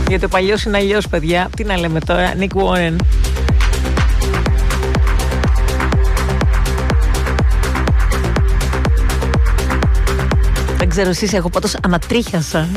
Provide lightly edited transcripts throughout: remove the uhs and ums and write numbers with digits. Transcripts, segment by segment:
Γιατί το παλιό είναι αλλιώς, παιδιά. Τι να λέμε τώρα, Nick Warren. Δεν ξέρω εσείς, εγώ πάντως ανατρίχιασα.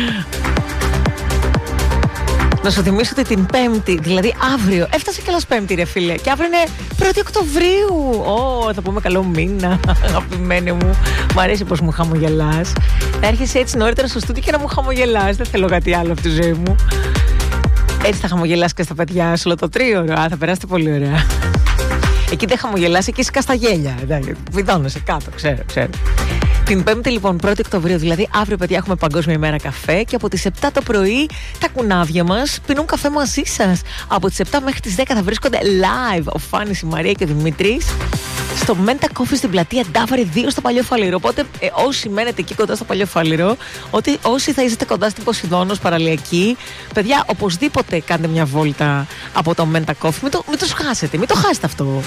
Να σου θυμίσω ότι την Πέμπτη, δηλαδή αύριο, έφτασε κιόλας Πέμπτη ρε φίλε, και αύριο είναι 1η Οκτωβρίου. Θα πούμε καλό μήνα, αγαπημένη μου. Μ' αρέσει πως μου χαμογελάς. Να έρχεσαι έτσι νωρίτερα στο στούντιο και να μου χαμογελάς. Δεν θέλω κάτι άλλο από τη ζωή μου. Έτσι θα χαμογελάς και στα παιδιά σου όλο το τρίωρο. Θα περάσετε πολύ ωραία. Εκεί δεν χαμογελάς, εκεί σκάς τα γέλια. Βιδώνεσαι κάτω, ξέρω. Την Πέμπτη λοιπόν, 1η Οκτωβρίου, δηλαδή αύριο, παιδιά, έχουμε Παγκόσμια ημέρα καφέ και από τις 7 το πρωί τα κουνάβια μας πίνουν καφέ μαζί σας. Από τις 7 μέχρι τις 10 θα βρίσκονται live ο Φάνης, η Μαρία και ο Δημήτρης στο Menta Coffee στην πλατεία Ντάβαρη 2 στο Παλιό Φαλήρο. Οπότε όσοι μένετε εκεί κοντά στο Παλιό Φαλήρο, όσοι θα είστε κοντά στην Ποσειδώνος παραλιακή, παιδιά, οπωσδήποτε κάντε μια βόλτα από το Menta Coffee. Μην το χάσετε, μην το χάσετε αυτό.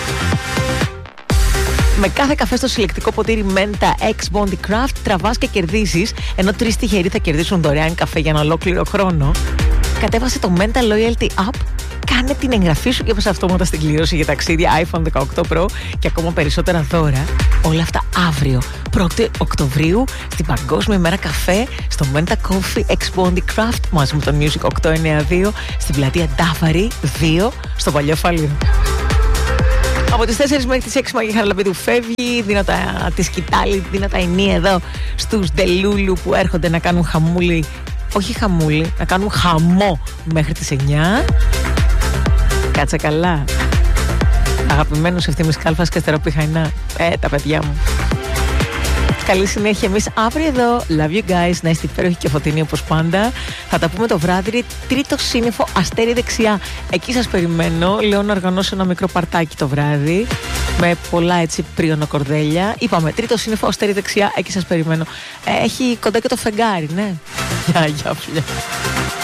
Με κάθε καφέ στο συλλεκτικό ποτήρι Menta X Bondi Craft τραβάς και κερδίζεις, ενώ 3 τυχεροί θα κερδίσουν δωρεάν καφέ για ένα ολόκληρο χρόνο. Κατέβασε το Menta Loyalty App, κάνε την εγγραφή σου και πες αυτόματα στην κλήρωση για ταξίδια iPhone 18 Pro και ακόμα περισσότερα δώρα. Όλα αυτά αύριο, 1η Οκτωβρίου, στην Παγκόσμια ημέρα καφέ, στο Menta Coffee X Bondi Craft, μαζί με το Music 892, στην πλατεία Ντάβαρη 2, στο Παλιό Φαλήρο. Από τις 4 μέχρι τις 6 Μαγική Χαραλαμπίδου φεύγει, δίνω τη σκητάλη, δίνω τα ενία εδώ στους Ντελούλου που έρχονται να κάνουν χαμούλι, όχι χαμούλι, να κάνουν χαμό μέχρι τις 9. Κάτσε καλά. Αγαπημένος Ευθύμης Κάλφας και Αστερόπη Χαϊνά. Τα παιδιά μου. Καλή συνέχεια. Εμείς αύριο εδώ, love you guys, να είστε υπέροχοι και φωτεινοί όπως πάντα. Θα τα πούμε το βράδυ, τρίτο σύννεφο Αστέρι δεξιά. Εκεί σας περιμένω. Λέω να οργανώσω ένα μικρό παρτάκι το βράδυ με πολλά έτσι πριονοκορδέλια. Είπαμε, τρίτο σύννεφο Αστέρι δεξιά. Εκεί σας περιμένω. Έχει κοντά και το φεγγάρι, ναι. Γεια, φιλιά.